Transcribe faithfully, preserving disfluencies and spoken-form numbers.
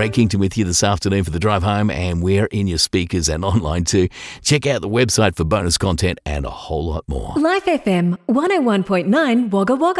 Ray Kington with you this afternoon for the drive home, and we're in your speakers and online too. Check out the website for bonus content and a whole lot more. Life F M one oh one point nine Wagga Wagga.